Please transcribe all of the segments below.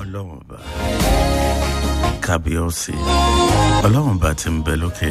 ọlọ́run ọba kábíyèsí ọlọ́run ọba tí ń bẹ lókè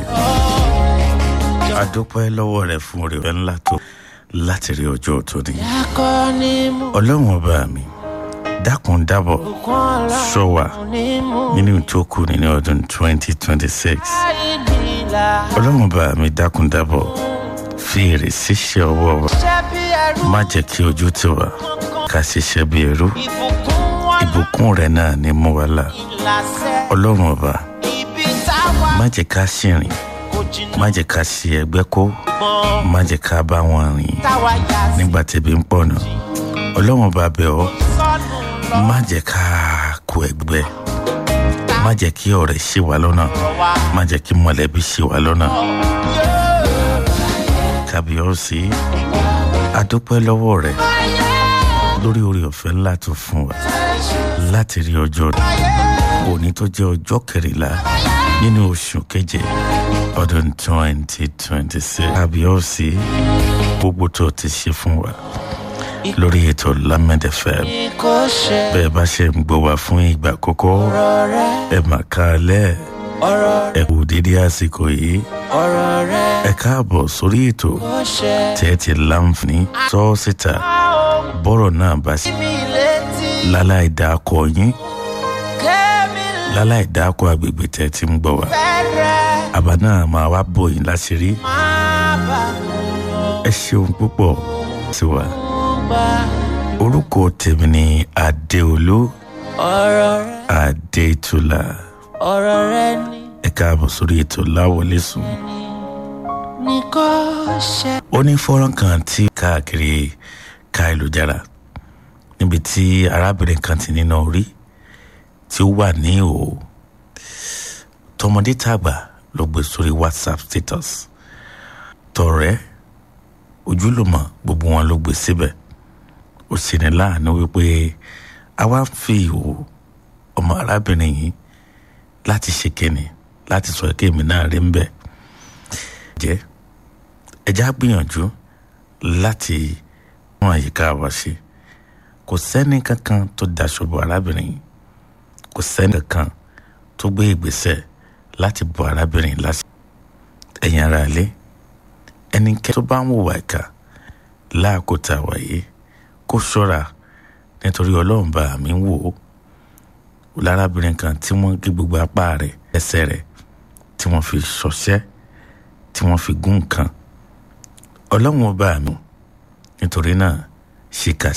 adúpẹ́ lọ́wọ́ rẹ̀ fún oore ọ̀fẹ́ ńlá tó láti rí ọjọ́ tòní. ọlọ́run ọba mi dákun dábọ̀ ṣọ́ wa nínú tó kù nínú ọdún 2026. ọlọ́run ọba mi dákun dábọ̀ fi èrè síṣẹ́ ọwọ́ wa, má jẹ́ kí ojú tì wá ká ṣiṣẹ́ bí ẹrú. ìbùkún rẹ̀ náà ni mú wa là. ọlọ́run ọba má jẹ́ ká ṣìrìn, má jẹ́ ká ṣe ẹgbẹ́ kó, má jẹ́ ká bá wọn rìn nígbà tẹ́bi ń pọ̀ náà. ọlọ́run ọba bẹ̀ ọ́, má jẹ́ ká kó ẹgbẹ́, má jẹ́ kí ọ̀rẹ́ ṣì wá lọ́nà, má jẹ́ kí mọ̀lẹ́bí ṣì wá lọ́nà. kábíyèsí adúpẹ́ lọ́wọ́ rẹ̀ lórí oore ọ̀fẹ́ ńlá tó fún wa láti rí ọjọ́ òní tó jẹ́ ọjọ́ 14 nínú oṣù keje ọdún 2026. kábíyèsí gbogbo tó ti ṣe fún wa lórí ètò Lamed FM, bẹ́ẹ̀ bá ṣe ń gbọ́ wá fún ìgbà àkọ́kọ́, ẹ mà káalẹ́, ẹ kú dédé àsìkò yìí, ẹ káàbọ̀ sórí ètò tẹ́ ti láǹfààní tọ́ síta bọ́rọ̀ náà bá ṣe láláì dákọ̀ yín, láláì dákọ̀ agbègbè tẹ́ ti ń gbọ́ wá, àbá náà máa wá bò yín láṣìírí. ẹ ṣeun púpọ̀ sí wa. orúkọ tèmi ni Adéolú Adétúlá. ẹ káàbọ̀ sórí ètò Láwọlé Sùn. ó ní fọ́nrán kan tí káàkiri káìlújára níbi tí arábìnrin kan ti nínà orí tí ó wà ní ìhòòhò, tọmọdé tàgbà ló gbé sórí WhatsApp status, tọ̀rẹ́ ojúlùmọ̀ gbogbo wọn ló gbé síbẹ̀. ó sì ní láàánú wípé a wá ń fi ìhòòhò ọmọ arábìnrin yìí láti ṣe kíni, láti sọ kí èmi náà rí ń bẹ̀. jẹ́ ẹjá gbìyànjú láti wọn àyíká wa ṣe. kò sẹ́ni kankan tó daṣọ bo arábìnrin yìí, kò sẹ́ni kankan tó gbé ìgbésẹ̀ láti bo arábìnrin yìí láṣẹ. ẹ̀yin ará ilé, ẹnikẹ́ni tó bá ń wùwà ìkà láàkótá wáyé kó ṣọ́ra, nítorí ọlọ́run bá mi ń wò ó. lárábìnrin kan tí wọ́n gé gbogbo apá rẹ̀, ẹsẹ̀ rẹ̀, tí wọ́n fi ṣọṣẹ́, tí wọ́n fi gún nǹkan. ọlọ́run bá mi, nítorí náà ṣìkà